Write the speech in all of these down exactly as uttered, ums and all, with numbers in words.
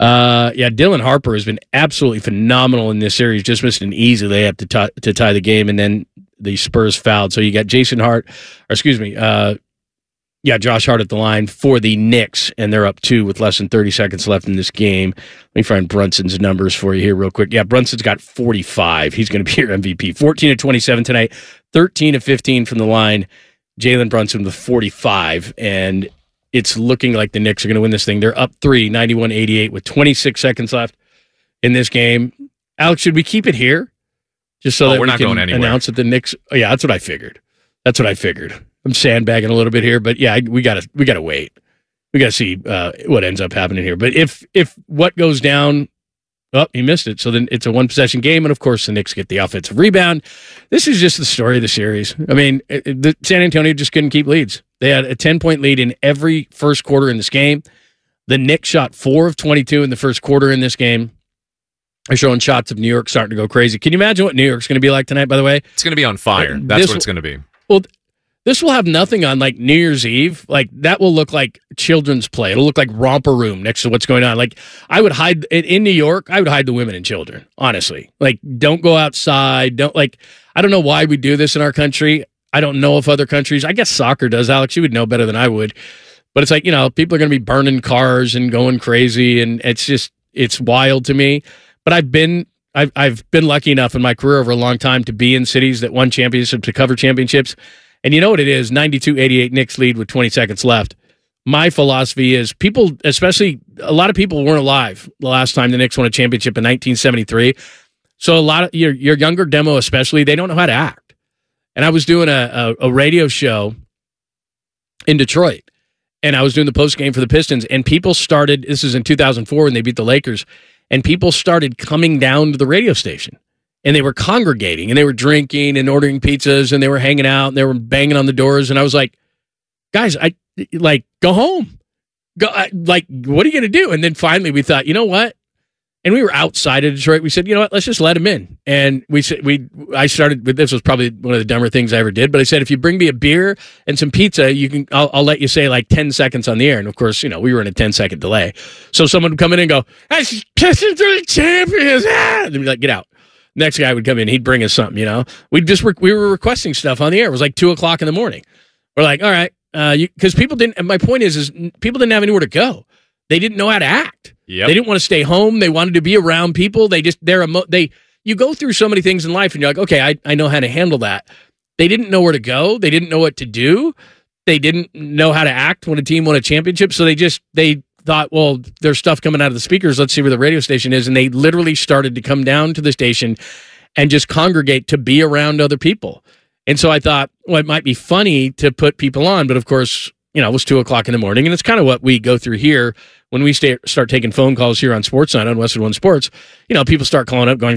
Uh, yeah, Dylan Harper has been absolutely phenomenal in this series. Just missed an easy layup to, t- to tie the game, and then the Spurs fouled. So you got Jason Hart, or excuse me, uh, yeah, Josh Hart at the line for the Knicks, and they're up two with less than thirty seconds left in this game. Let me find Brunson's numbers for you here real quick. Yeah, Brunson's got forty-five. He's going to be your M V P. fourteen of twenty-seven tonight, thirteen of fifteen from the line. Jalen Brunson with forty-five, and it's looking like the Knicks are going to win this thing. They're up three, ninety-one eighty-eight, with twenty-six seconds left in this game. Alex, should we keep it here? Just so oh, that we're we not can going anywhere. Announce that the Knicks... Oh, yeah, that's what I figured. That's what I figured. I'm sandbagging a little bit here, but yeah, we got to we got to wait. We got to see uh, what ends up happening here. But if if what goes down... Oh, he missed it. So then it's a one-possession game, and of course the Knicks get the offensive rebound. This is just the story of the series. I mean, it, it, the San Antonio just couldn't keep leads. They had a ten-point lead in every first quarter in this game. The Knicks shot four of twenty-two in the first quarter in this game. They're showing shots of New York starting to go crazy. Can you imagine what New York's going to be like tonight, by the way? It's going to be on fire. That's This what it's going to be. Well, this will have nothing on, like, New Year's Eve. Like, that will look like children's play. It'll look like Romper Room next to what's going on. Like, I would hide, in, in New York, I would hide the women and children, honestly. Like, don't go outside. Don't, like, I don't know why we do this in our country. I don't know if other countries, I guess soccer does, Alex. You would know better than I would. But it's like, you know, people are going to be burning cars and going crazy, and it's just, it's wild to me. But I've been, I've, I've been lucky enough in my career over a long time to be in cities that won championships, to cover championships. And you know what it is, ninety-two eighty-eight Knicks lead with twenty seconds left. My philosophy is people, especially a lot of people weren't alive the last time the Knicks won a championship in nineteen seventy-three. So a lot of your, your younger demo especially, they don't know how to act. And I was doing a, a, a radio show in Detroit, and I was doing the post game for the Pistons, and people started, this is in two thousand four when they beat the Lakers, and people started coming down to the radio station. And they were congregating, and they were drinking and ordering pizzas, and they were hanging out, and they were banging on the doors. And I was like, guys, I like go home. Go, I, like, what are you going to do? And then finally we thought, you know what? And we were outside of Detroit. We said, you know what? Let's just let them in. And we said, we, I started with, this was probably one of the dumber things I ever did, but I said, if you bring me a beer and some pizza, you can, I'll, I'll let you say like ten seconds on the air. And of course, you know, we were in a ten second delay. So someone would come in and go, Pistons are the champions. Ah! And they'd be like, get out. Next guy would come in, he'd bring us something, you know. We just re- we were requesting stuff on the air. It was like two o'clock in the morning. We're like, all right, because uh, people didn't. And my point is, is people didn't have anywhere to go. They didn't know how to act. Yep. They didn't want to stay home. They wanted to be around people. They just they're emo- they. You go through so many things in life, and you're like, okay, I I know how to handle that. They didn't know where to go. They didn't know what to do. They didn't know how to act when a team won a championship. So they just they. thought, well, there's stuff coming out of the speakers. Let's see where the radio station is. And they literally started to come down to the station and just congregate to be around other people. And so I thought, well, it might be funny to put people on. But of course, you know, it was two o'clock in the morning. And it's kind of what we go through here when we stay, start taking phone calls here on Sportsnight on Westwood One Sports. You know, people start calling up going,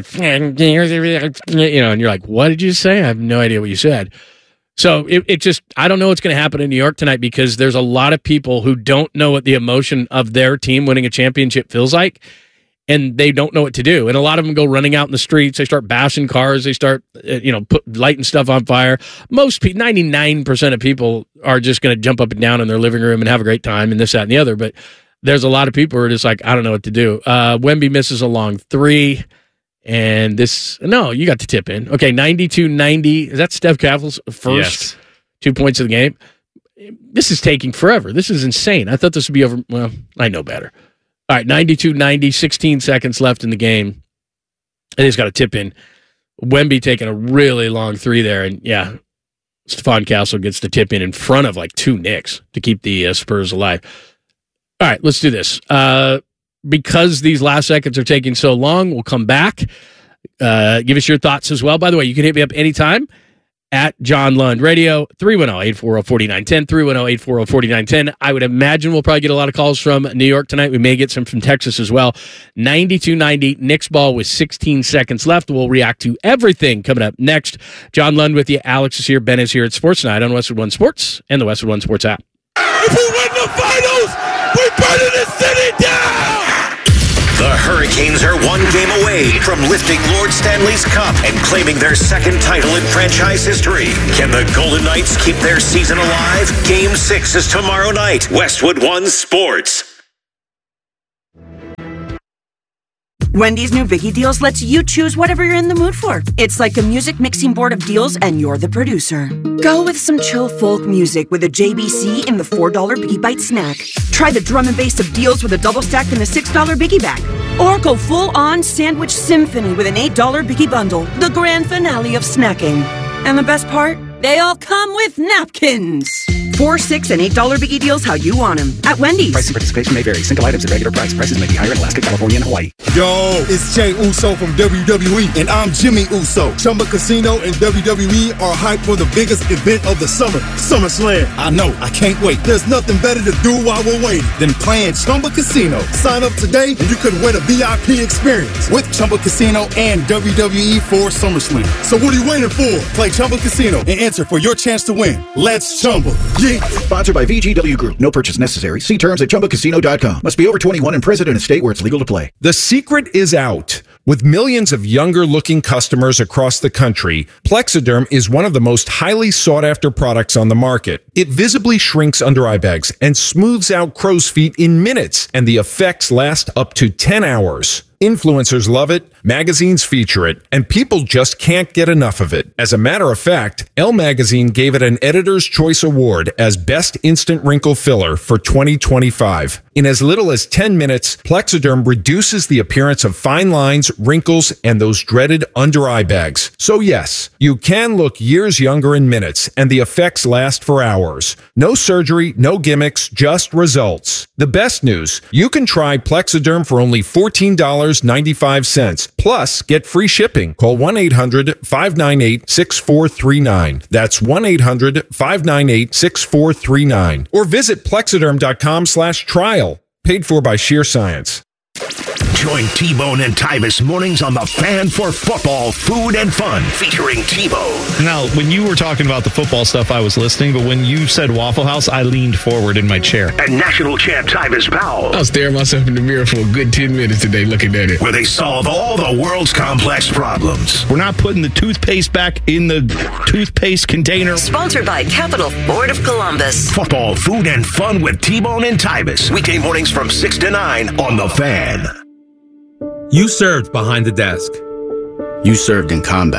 you know, and you're like, what did you say? I have no idea what you said. So it, it just, I don't know what's going to happen in New York tonight because there's a lot of people who don't know what the emotion of their team winning a championship feels like, and they don't know what to do. And a lot of them go running out in the streets. They start bashing cars. They start, you know, put, lighting stuff on fire. Most people, ninety-nine percent of people are just going to jump up and down in their living room and have a great time and this, that, and the other. But there's a lot of people who are just like, I don't know what to do. Uh, Wemby misses a long three. And this, no, you got the tip in. Okay, ninety-two ninety. Is that Steph Curry's first yes. two points of the game? This is taking forever. This is insane. I thought this would be over. Well, I know better. All right, ninety-two ninety, sixteen seconds left in the game. And he's got a tip in. Wemby taking a really long three there. And yeah, Stephon Castle gets the tip in in front of like two Knicks to keep the uh, Spurs alive. All right, let's do this. Uh, Because these last seconds are taking so long, we'll come back. Uh, give us your thoughts as well. By the way, you can hit me up anytime at John Lund Radio, three one zero, eight four zero, four nine one zero, three one zero, eight four zero, four nine one zero. I would imagine we'll probably get a lot of calls from New York tonight. We may get some from Texas as well. ninety-two ninety, Knicks ball with sixteen seconds left. We'll react to everything coming up next. John Lund with you. Alex is here. Ben is here at Sports Night on Westwood One Sports and the Westwood One Sports app. If we win the finals, we're burning the city down! The Hurricanes are one game away from lifting Lord Stanley's Cup and claiming their second title in franchise history. Can the Golden Knights keep their season alive? Game six is tomorrow night. Westwood One Sports. Wendy's new Vicky Deals lets you choose whatever you're in the mood for. It's like a music mixing board of deals, and you're the producer. Go with some chill folk music with a J B C in the four dollar Biggie Bite snack. Try the drum and bass of deals with a double stack in the six dollar Biggie Bag. Or go full-on sandwich symphony with an eight dollar Biggie Bundle, the grand finale of snacking. And the best part? They all come with napkins. Four, six, and eight dollar Biggie Deals how you want them at Wendy's. Price and participation may vary. Single items at regular price. Prices may be higher in Alaska, California, and Hawaii. Yo, it's Jey Uso from W W E, and I'm Jimmy Uso. Chumba Casino and W W E are hyped for the biggest event of the summer, SummerSlam. I know, I can't wait. There's nothing better to do while we're waiting than playing Chumba Casino. Sign up today, and you could win a V I P experience with Chumba Casino and W W E for SummerSlam. So what are you waiting for? Play Chumba Casino and enter for your chance to win. Let's Chumba. Yeah. Sponsored by V G W Group. No purchase necessary. See terms at chumba casino dot com. Must be over twenty-one and present in a state where it's legal to play. The secret is out. With millions of younger-looking customers across the country, Plexiderm is one of the most highly sought-after products on the market. It visibly shrinks under-eye bags and smooths out crow's feet in minutes, and the effects last up to ten hours. Influencers love it, magazines feature it, and people just can't get enough of it. As a matter of fact, Elle Magazine gave it an Editor's Choice Award as Best Instant Wrinkle Filler for twenty twenty-five. In as little as ten minutes, Plexiderm reduces the appearance of fine lines, wrinkles, and those dreaded under-eye bags. So yes, you can look years younger in minutes, and the effects last for hours. No surgery, no gimmicks, just results. The best news, you can try Plexiderm for only fourteen dollars and ninety-five cents. Plus, get free shipping. Call one eight hundred five nine eight six four three nine. That's one eight hundred five nine eight six four three nine. Or visit plexiderm.com slash trial. Paid for by Sheer Science. Join T-Bone and Tyvis mornings on The Fan for football, food, and fun, featuring T-Bone. Now, when you were talking about the football stuff, I was listening, but when you said Waffle House, I leaned forward in my chair. And national champ Tyvis Powell. I was staring myself in the mirror for a good ten minutes today looking at it. Where they solve all the world's complex problems. We're not putting the toothpaste back in the toothpaste container. Sponsored by Capital Ford of Columbus. Football, food, and fun with T-Bone and Tyvis. Weekday mornings from six to nine on The Fan. You served behind the desk. You served in combat.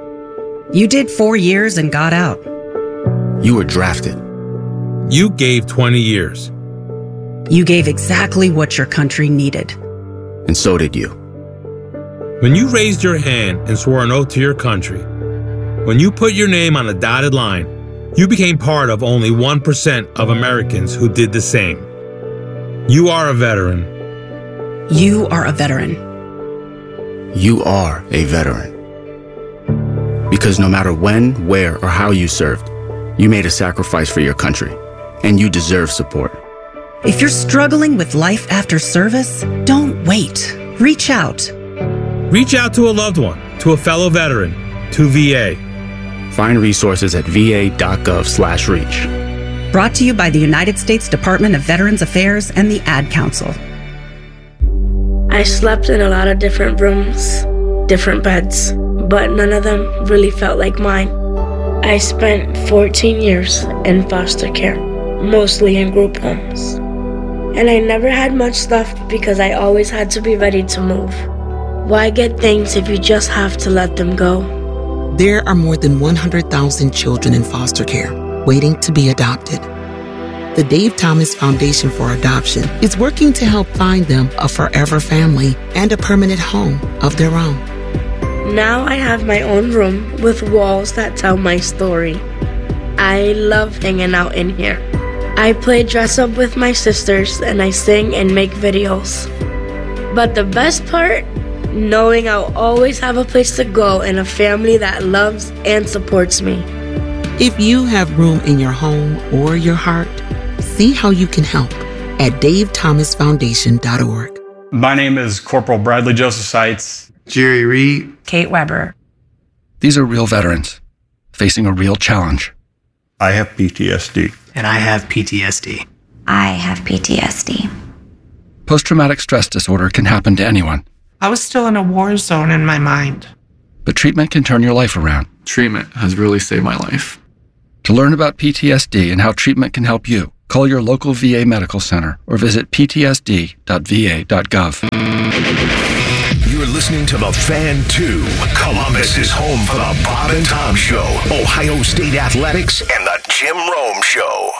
You did four years and got out. You were drafted. You gave twenty years. You gave exactly what your country needed. And so did you. When you raised your hand and swore an oath to your country, when you put your name on a dotted line, you became part of only one percent of Americans who did the same. You are a veteran. You are a veteran. You are a veteran. Because no matter when, where, or how you served, you made a sacrifice for your country, and you deserve support. If you're struggling with life after service, don't wait. Reach out. Reach out to a loved one, to a fellow veteran, to V A. Find resources at va.gov slash reach. Brought to you by the United States Department of Veterans Affairs and the Ad Council. I slept in a lot of different rooms, different beds, but none of them really felt like mine. I spent fourteen years in foster care, mostly in group homes. And I never had much stuff because I always had to be ready to move. Why get things if you just have to let them go? There are more than one hundred thousand children in foster care waiting to be adopted. The Dave Thomas Foundation for Adoption is working to help find them a forever family and a permanent home of their own. Now I have my own room with walls that tell my story. I love hanging out in here. I play dress up with my sisters and I sing and make videos. But the best part? Knowing I'll always have a place to go and a family that loves and supports me. If you have room in your home or your heart, see how you can help at dave thomas foundation dot org. My name is Corporal Bradley Joseph Seitz. Jerry Reed. Kate Weber. These are real veterans facing a real challenge. I have P T S D. And I have P T S D. I have P T S D. Post-traumatic stress disorder can happen to anyone. I was still in a war zone in my mind. But treatment can turn your life around. Treatment has really saved my life. To learn about P T S D and how treatment can help you, call your local V A medical center or visit p t s d dot v a dot gov. listening to The Fan two. Columbus is home for the Bob and Tom Show, Ohio State Athletics, and the Jim Rome Show.